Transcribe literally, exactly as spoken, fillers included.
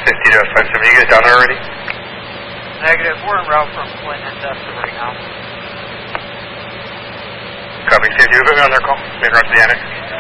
fifty to five seventy. You guys down there already? Negative. We're en route from Flint and Desta right now. Copy. Sam, do you have it on their call? Main route to the annex?